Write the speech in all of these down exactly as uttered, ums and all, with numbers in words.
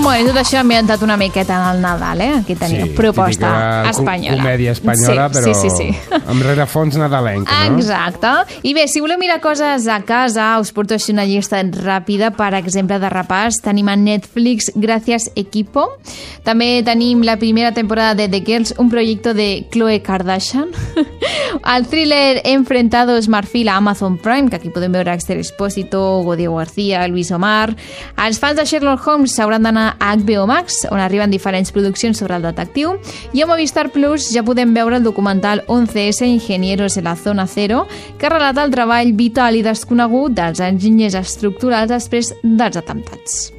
Molt bé, tot això ambientat una miqueta en el Nadal, eh? Aquí tenim Sí, proposta típica espanyola. comèdia espanyola, sí, però sí, sí, sí. amb rerefons nadalenc, no? Exacte. I bé, si voleu mirar coses a casa, us porto així una llista ràpida, per exemple, de repàs. Tenim a Netflix Gracias Equipo. També tenim la primera temporada de The Girls, un projecte de Khloe Kardashian. El thriller Enfrentados Marfil a Amazon Prime, que aquí podem veure Esther Expósito, Godio García, Luis Omar. Els fans de Sherlock Holmes s'hauran d'anar a H B O Max, on arriben diferents produccions sobre el detectiu, i a Movistar Plus ja podem veure el documental once ese Ingenieros de la Zona Cero, que relata el treball vital i desconegut dels enginyers estructurals després dels atemptats.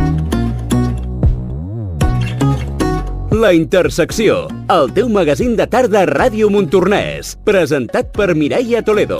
La Intersecció, el teu magazín de tarda a Ràdio Montornès, presentat per Mireia Toledo.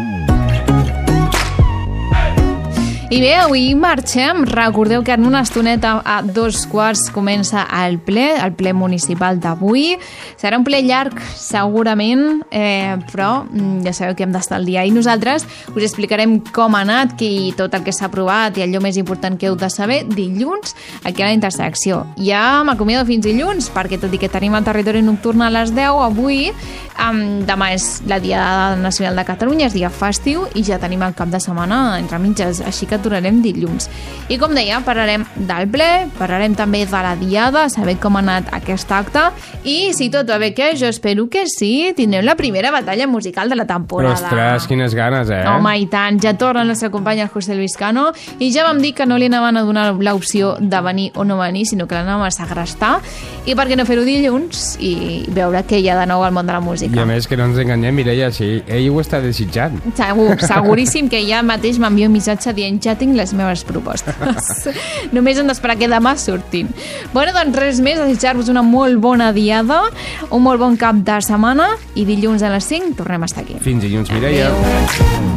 I bé, avui marxem. Recordeu que en una estoneta a dos quarts comença el ple, el ple municipal d'avui. Serà un ple llarg, segurament, eh, però ja sabeu que hem d'estar al dia. I nosaltres us explicarem com ha anat i tot el que s'ha aprovat i allò més important que heu de saber dilluns aquí a la Intersecció. Ja m'acomiado fins dilluns, perquè tot i que tenim el territori nocturn a les deu, avui, um, demà és la Diada Nacional de Catalunya, és dia festiu, i ja tenim el cap de setmana entre mitges, així que aturarem dilluns. I com deia, parlarem del ple, parlarem també de la Diada, saber com ha anat aquest acte, i si tot va bé, que jo espero que sí, tindrem la primera batalla musical de la temporada. Ostres, quines ganes, eh? Home, i tant, ja torna el nostre company el José Luis Cano, i ja vam dir que no li anaven a donar l'opció de venir o no venir, sinó que l'anàvem a segrestar, i per què no fer-ho dilluns i veure què hi ha de nou al món de la música. I a més, que no ens enganyem, Mireia, sí, ell ho està desitjant. Segur, seguríssim que ja mateix m'envia un missatge dient ja tinc les meves propostes. Només hem d'esperar que demà surtin. Bueno, doncs res més, desitjar-vos una molt bona diada, un molt bon cap de setmana, i dilluns a les cinc tornem a estar aquí. Fins dilluns, Mireia. Adéu.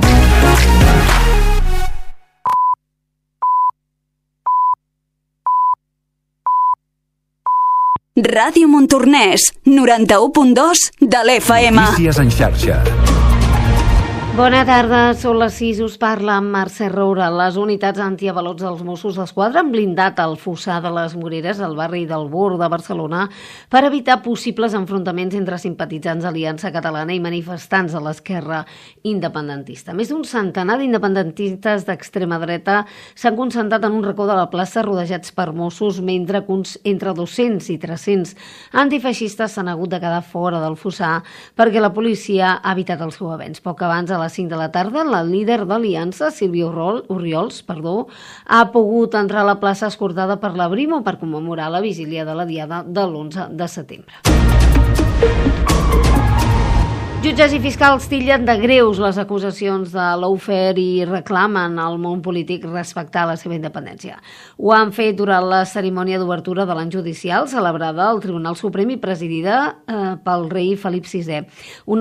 Ràdio Montornès, noranta-u punt dos de l'F M. Notícies en xarxa. Bona tarda, són les sis, us parla Mercè Roura. Les unitats antiavalots dels Mossos d'Esquadra han blindat el fossar de les Moreres al barri del Bor de Barcelona per evitar possibles enfrontaments entre simpatitzants d'Aliança Catalana i manifestants de l'esquerra independentista. Més d'un centenar d'independentistes d'extrema dreta s'han concentrat en un racó de la plaça rodejats per Mossos, mentre que uns entre dos-cents i tres-cents antifeixistes s'han hagut de quedar fora del fossar perquè la policia ha evitat el seu avenç. Poc abans, a les cinc de la tarda, la líder d'Aliança, Sílvia Orriols, perdó, ha pogut entrar a la plaça escortada per la Brimo per commemorar la vigília de la Diada de l'onze de setembre. Jutges i fiscals tillen de greus les acusacions de lawfare i reclamen al món polític respectar la seva independència. Ho han fet durant la cerimònia d'obertura de l'any judicial celebrada al Tribunal Suprem i presidida eh, pel rei Felip sisè. Un